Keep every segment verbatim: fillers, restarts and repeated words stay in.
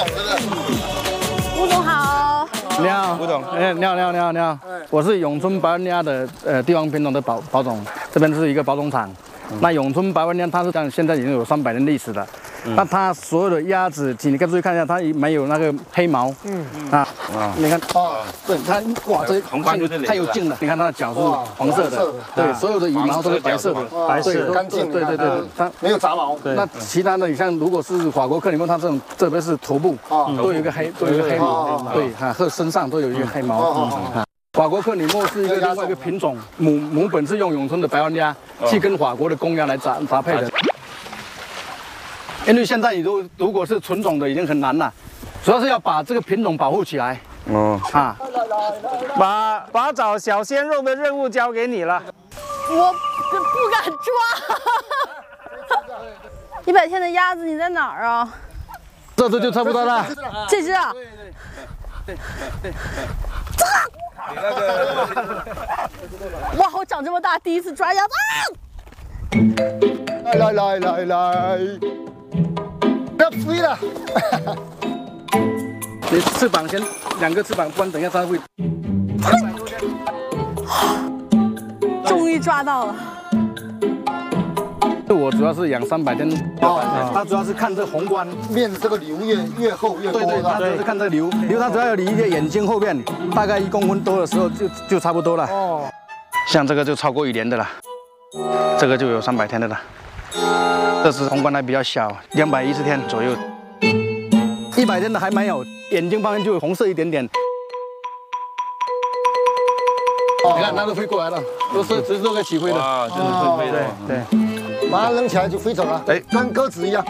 总，真的。 吴总好。 你好， 吴总。 哎，你好，你好，你好，你好。我是永春百万鸭的呃地方品种的保保种，这边是一个保种场。那永春百万鸭它是讲现在已经有三百年历史了。 那它所有的鸭子，请你各位注意看一下，它没有那个黑毛。嗯啊，你看啊，对它哇，这红光就这里， 太有劲了。你看它的脚是黄色的，对，所有的羽毛都是白色的， 白色干净，对对对，它没有杂毛。 那其他的，你像如果是法国克里莫，它这种这边是头部都有一个黑，都有一个黑毛，对哈，和身上都有一个黑毛。啊，法国克里莫是一个另外一个品种，母母本是用永春的白湾鸭去跟法国的公鸭来杂杂配的。 因为现在你如如果是纯种的已经很难了，主要是要把这个品种保护起来。哦啊， 把把找小鲜肉的任务交给你了。 我不敢抓。一百天的鸭子你在哪儿啊？ 这只就差不多了。 这只啊？ 对对对。 你那个。 哇，我长这么大第一次抓鸭子啊！来来来来。 不要飞了！ 你翅膀先两个翅膀，不然等一下它会。 终于抓到了。 我主要是养三百天，哦，它主要是看这宏观， 面这个瘤越越厚越多。 对对，它主要是看这瘤，瘤它主要有离眼睛后面大概一公分多的时候就就差不多了。哦，像这个就超过一年的了，这个就有三百天的了。 这只红冠还比较小，两百一十天左右，一百天的还没有，眼睛旁边就有红色一点点。哦、你看，它都飞过来了，都是只是都在起飞的。 啊，真的会飞的。 对对， 把它扔起来就飞走了，哎，跟鸽子一样。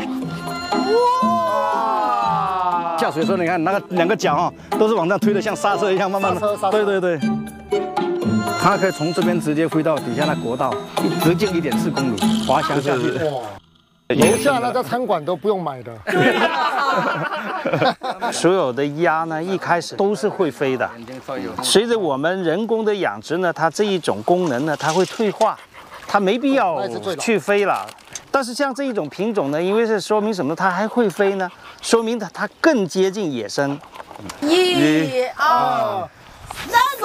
哇！下水的时候，你看那个两个脚哈，都是往上推的，像刹车一样，慢慢的。对对对。它可以从这边直接飞到底下那国道，直径一点四公里，滑翔下去。哇！ 楼下那家餐馆都不用买的。 所有的鸭呢，一开始都是会飞的。随着我们人工的养殖呢，它这一种功能呢，它会退化，它没必要去飞了。但是像这一种品种呢，因为是说明什么？它还会飞呢，说明它它更接近野生。 一二。